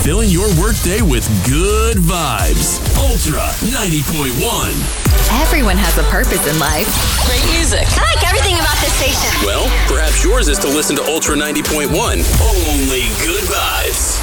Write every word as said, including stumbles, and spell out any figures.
filling your workday with good vibes. Ultra ninety point one. Everyone has a purpose in life. Great music. I like everything about this station. Well, perhaps yours is to listen to Ultra ninety point one. Only good vibes.